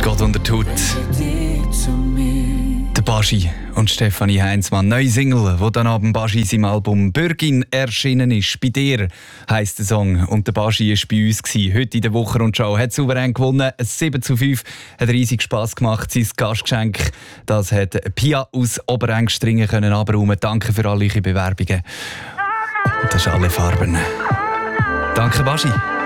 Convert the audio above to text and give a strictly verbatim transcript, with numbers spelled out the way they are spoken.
Gott unter die Haut. Der Baschi und Stefanie Heinzmann. Neue Single, die dann ab dem Baschi seinem Album «Bürgin» erschienen ist. «Bei dir» heisst der Song. Und der Baschi war bei uns gewesen. Heute in der Wochenrundschau. Hat souverän gewonnen. sieben zu fünf. Hat riesig Spass gemacht. Sein Gastgeschenk, das hat Pia aus Oberengstringen können abräumen. Danke für alle eure Bewerbungen. Und das ist alle Farben. Danke, Baschi.